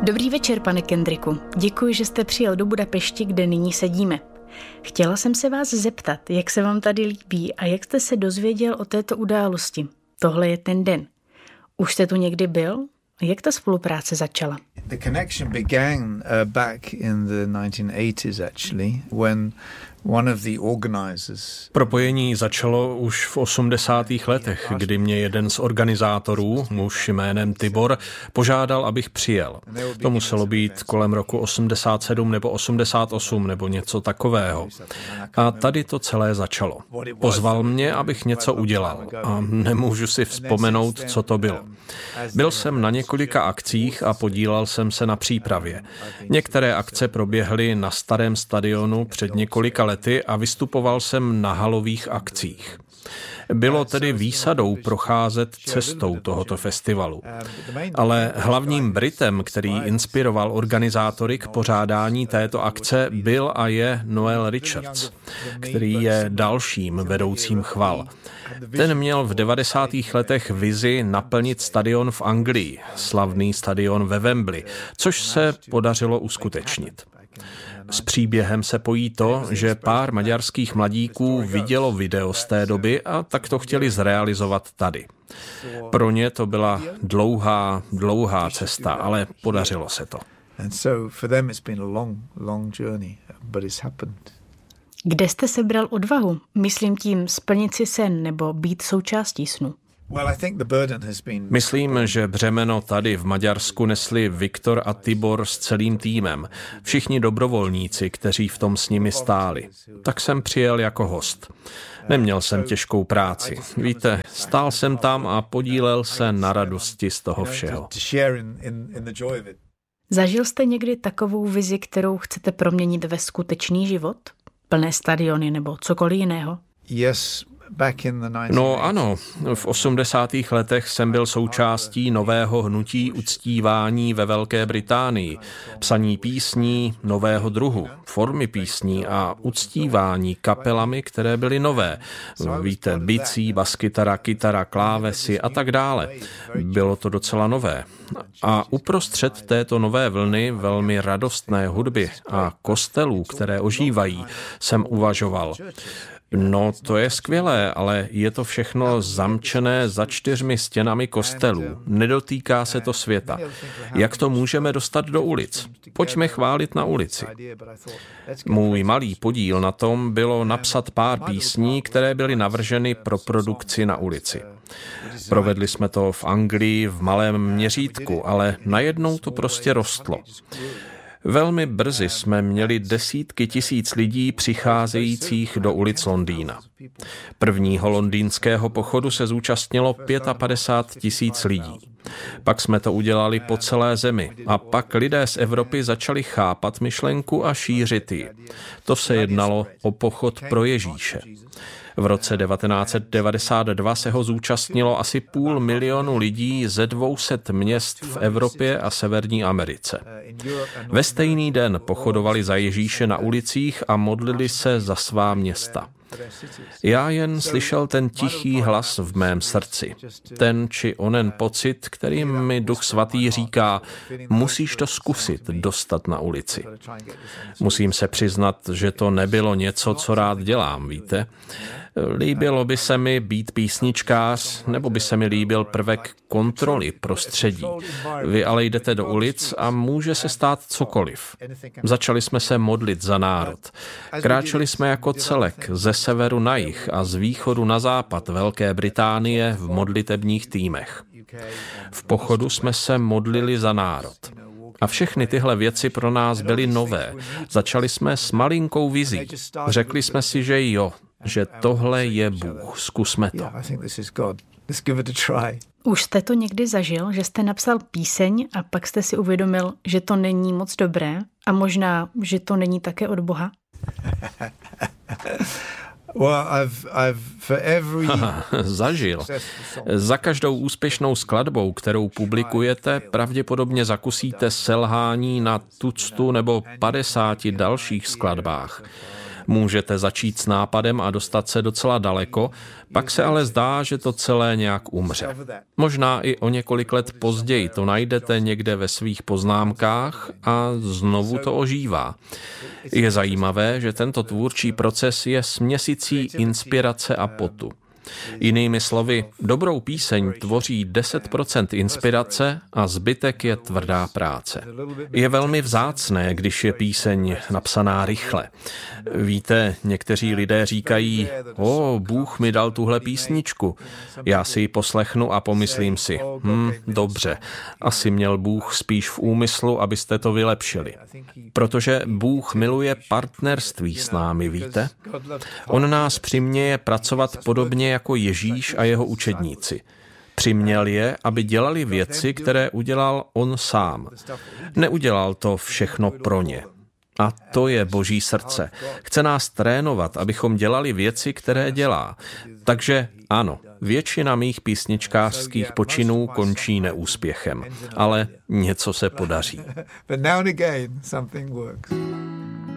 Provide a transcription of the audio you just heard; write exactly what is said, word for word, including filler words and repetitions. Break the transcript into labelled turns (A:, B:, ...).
A: Dobrý večer, pane Kendricku. Děkuji, že jste přijel do Budapešti, kde nyní sedíme. Chtěla jsem se vás zeptat, jak se vám tady líbí a jak jste se dozvěděl o této události. Tohle je ten den. Už jste tu někdy byl? Jak ta spolupráce začala?
B: The connection began uh, back in the nineteen eighties actually, when one of the organizers.
C: Propojení začalo už v osmdesátých letech, kdy mě jeden z organizátorů, muž jménem Tibor, požádal, abych přijel. To muselo být kolem roku osmdesát sedm nebo osmdesát osm nebo něco takového. A tady to celé začalo. Pozval mě, abych něco udělal a nemůžu si vzpomenout, co to bylo. Byl jsem na několika akcích a podílel jsem se na přípravě. Některé akce proběhly na starém stadionu před několika lety a vystupoval jsem na halových akcích. Bylo tedy výsadou procházet cestou tohoto festivalu. Ale hlavním Britem, který inspiroval organizátory k pořádání této akce, byl a je Noel Richards, který je dalším vedoucím chval. Ten měl v devadesátých letech vizi naplnit stadion v Anglii, slavný stadion ve Wembley, což se podařilo uskutečnit. S příběhem se pojí to, že pár maďarských mladíků vidělo video z té doby a tak to chtěli zrealizovat tady. Pro ně to byla dlouhá, dlouhá cesta, ale podařilo se to.
A: Kde jste sebral odvahu? Myslím tím splnit si sen nebo být součástí snu.
C: Myslím, že břemeno tady v Maďarsku nesli Viktor a Tibor s celým týmem. Všichni dobrovolníci, kteří v tom s nimi stáli. Tak jsem přijel jako host. Neměl jsem těžkou práci. Víte, stál jsem tam a podílel se na radosti z toho všeho.
A: Zažil jste někdy takovou vizi, kterou chcete proměnit ve skutečný život? Plné stadiony nebo cokoliv jiného?
B: Yes.
C: No ano, v osmdesátých letech jsem byl součástí nového hnutí uctívání ve Velké Británii, psaní písní nového druhu, formy písní a uctívání kapelami, které byly nové. Víte, bicí, baskytara, kytara, klávesy a tak dále. Bylo to docela nové. A uprostřed této nové vlny velmi radostné hudby a kostelů, které ožívají, jsem uvažoval. No, to je skvělé, ale je to všechno zamčené za čtyřmi stěnami kostelů. Nedotýká se to světa. Jak to můžeme dostat do ulic? Pojďme chválit na ulici. Můj malý podíl na tom bylo napsat pár písní, které byly navrženy pro produkci na ulici. Provedli jsme to v Anglii v malém měřítku, ale najednou to prostě rostlo. Velmi brzy jsme měli desítky tisíc lidí přicházejících do ulic Londýna. Prvního londýnského pochodu se zúčastnilo padesát pět tisíc lidí. Pak jsme to udělali po celé zemi a pak lidé z Evropy začali chápat myšlenku a šířit ji. To se jednalo o pochod pro Ježíše. V roce devatenáct set devadesát dva se ho zúčastnilo asi půl milionu lidí ze dvou set měst v Evropě a Severní Americe. Ve stejný den pochodovali za Ježíše na ulicích a modlili se za svá města. Já jen slyšel ten tichý hlas v mém srdci. Ten či onen pocit, který mi Duch Svatý říká, musíš to zkusit dostat na ulici. Musím se přiznat, že to nebylo něco, co rád dělám, víte. Líbilo by se mi být písničkář, nebo by se mi líbil prvek kontroly prostředí. Vy ale jdete do ulic a může se stát cokoliv. Začali jsme se modlit za národ. Kráčeli jsme jako celek ze severu na jih a z východu na západ Velké Británie v modlitebních týmech. V pochodu jsme se modlili za národ. A všechny tyhle věci pro nás byly nové. Začali jsme s malinkou vizí. Řekli jsme si, že jo, že tohle je Bůh. Zkusme to.
A: Už jste to někdy zažil, že jste napsal píseň a pak jste si uvědomil, že to není moc dobré a možná, že to není také od Boha?
B: Well, I've, I've for every...
C: Zažil. Za každou úspěšnou skladbou, kterou publikujete, pravděpodobně zakusíte selhání na tuctu nebo padesáti dalších skladbách. Můžete začít s nápadem a dostat se docela daleko, pak se ale zdá, že to celé nějak umře. Možná i o několik let později to najdete někde ve svých poznámkách a znovu to ožívá. Je zajímavé, že tento tvůrčí proces je směsicí inspirace a potu. Jinými slovy, dobrou píseň tvoří deset procent inspirace a zbytek je tvrdá práce. Je velmi vzácné, když je píseň napsaná rychle. Víte, někteří lidé říkají, o, Bůh mi dal tuhle písničku. Já si ji poslechnu a pomyslím si, hm, dobře, asi měl Bůh spíš v úmyslu, abyste to vylepšili. Protože Bůh miluje partnerství s námi, víte? On nás přiměje pracovat podobně jako Ježíš a jeho učedníci. Přiměl je, aby dělali věci, které udělal on sám. Neudělal to všechno pro ně. A to je Boží srdce. Chce nás trénovat, abychom dělali věci, které dělá. Takže ano, většina mých písničkářských počinů končí neúspěchem, ale něco se podaří.
B: But now and again something works.